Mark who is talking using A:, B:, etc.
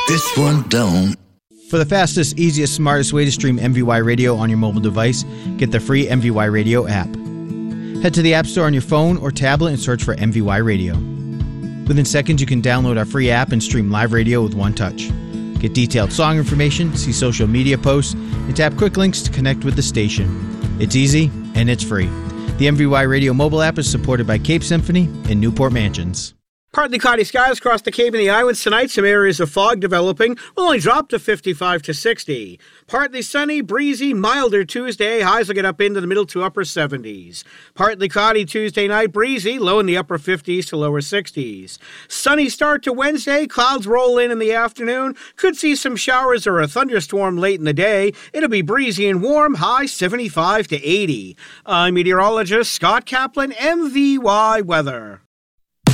A: This one don't.
B: For the fastest, easiest, smartest way to stream MVY Radio on your mobile device, get the free MVY Radio app. Head to the App Store on your phone or tablet and search for MVY Radio. Within seconds, you can download our free app and stream live radio with one touch. Get detailed song information, see social media posts, and tap quick links to connect with the station. It's easy, and it's free. The MVY Radio mobile app is supported by Cape Symphony and Newport Mansions.
C: Partly cloudy skies across the Cape and the Islands tonight. Some areas of fog developing. Will only drop to 55 to 60. Partly sunny, breezy, milder Tuesday. Highs will get up into the middle to upper 70s. Partly cloudy Tuesday night, breezy, low in the upper 50s to lower 60s. Sunny start to Wednesday. Clouds roll in the afternoon. Could see some showers or a thunderstorm late in the day. It'll be breezy and warm. High 75 to 80. I'm meteorologist Scott Kaplan, MVY Weather.